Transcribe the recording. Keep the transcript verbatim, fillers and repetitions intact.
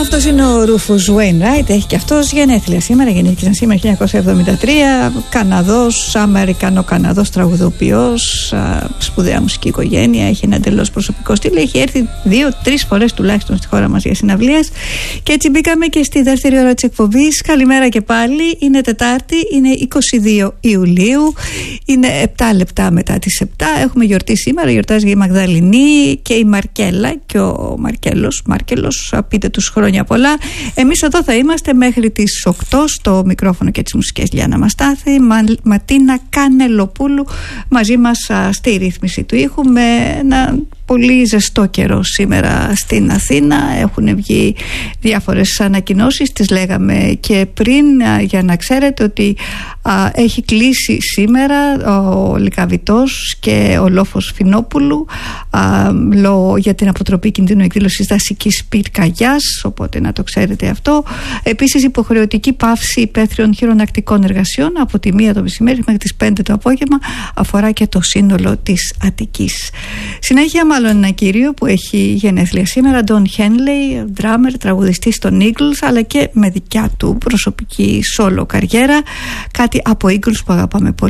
Αυτός είναι ο Ρούφους Wainwright, έχει και αυτός γενέθλια σήμερα, γεννήθηκε σήμερα χίλια εννιακόσια εβδομήντα τρία, Καναδός, Αμερικανο-Καναδός τραγουδοποιός, σπουδαία μουσική οικογένεια, έχει ένα εντελώς προσωπικό στυλ, έχει έρθει δύο-τρεις φορές τουλάχιστον στη χώρα μας για συναυλίες και έτσι μπήκαμε και στη δεύτερη ώρα της εκπομπής. Καλημέρα και πάλι, είναι Τετάρτη, είναι είκοσι δύο Ιουλίου, είναι επτά λεπτά μετά τις επτά, έχουμε γιορτή σήμερα, γιορτάζει η Μαγδαληνή και η Μαρκέλα και ο Μαρκέλος, Μάρκελος, πείτε τους χρόνια πολλά. Εμείς εδώ θα είμαστε μέχρι τις οκτώ στο μικρόφωνο και τις μουσικές Λιάννα Μαστάθη, Μα, Ματίνα Κανελοπούλου μαζί μας α, στη ρύθμιση του ήχου, με ένα πολύ ζεστό καιρό σήμερα στην Αθήνα. Έχουν βγει διάφορες ανακοινώσεις, τις λέγαμε και πριν, α, για να ξέρετε ότι α, έχει κλείσει σήμερα ο Λυκαβητός και ο Λόφος Φινόπουλου α, λο, για την αποτροπή κινδύνου εκδήλωσης δασικής πυρκαγιάς, οπότε να το ξέρετε αυτό. Επίσης, υποχρεωτική πάυση υπαίθριων χειρονακτικών εργασιών από τη μία το μεσημέρι μέχρι τις πέντε το απόγευμα, αφορά και το σύνολο της Αττικής. Συνέχεια, μάλλον ένα κύριο που έχει γενέθλια σήμερα, Don Henley, ντράμερ, τραγουδιστής των Eagles, αλλά και με δικιά του προσωπική solo καριέρα, κάτι από Eagles που αγαπάμε πολύ.